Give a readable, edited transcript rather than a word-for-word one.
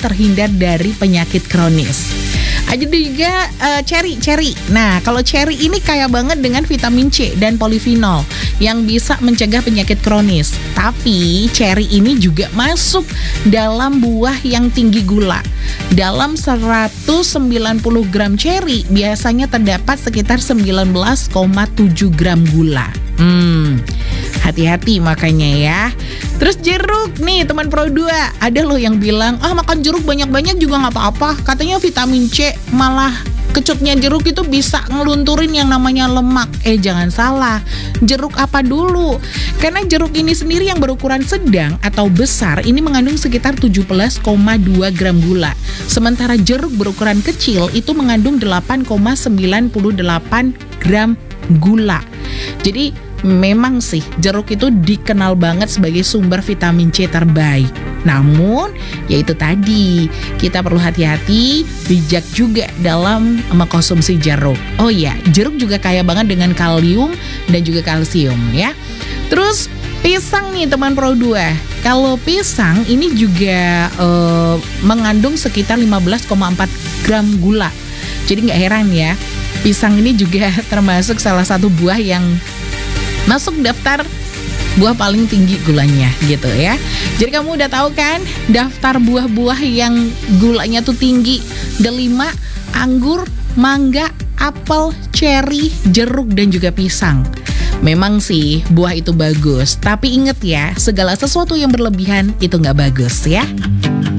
terhindar dari penyakit kronis. Ada juga cherry. Nah, kalau cherry ini kaya banget dengan vitamin C dan polifenol yang bisa mencegah penyakit kronis. Tapi cherry ini juga masuk dalam buah yang tinggi gula. Dalam 190 gram cherry biasanya terdapat sekitar 19,7 gram gula. Hati-hati makanya ya. Terus jeruk nih teman Pro 2. Ada loh yang bilang, makan jeruk banyak-banyak juga gak apa-apa. Katanya vitamin C, malah kecutnya jeruk itu bisa ngelunturin yang namanya lemak. Jangan salah, jeruk apa dulu? Karena jeruk ini sendiri yang berukuran sedang atau besar ini mengandung sekitar 17,2 gram gula. Sementara jeruk berukuran kecil itu mengandung 8,98 gram gula. Jadi memang sih jeruk itu dikenal banget sebagai sumber vitamin C terbaik. Namun, ya itu tadi, kita perlu hati-hati, bijak juga dalam mengkonsumsi jeruk. Oh iya, jeruk juga kaya banget dengan kalium dan juga kalsium ya. Terus pisang nih teman Pro 2. Kalau pisang ini juga mengandung sekitar 15,4 gram gula. Jadi nggak heran ya, pisang ini juga termasuk salah satu buah yang masuk daftar buah paling tinggi gulanya gitu ya. Jadi kamu udah tahu kan daftar buah-buah yang gulanya tuh tinggi. Ada 5, anggur, mangga, apel, cherry, jeruk, dan juga pisang. Memang sih buah itu bagus, tapi inget ya, segala sesuatu yang berlebihan itu nggak bagus ya.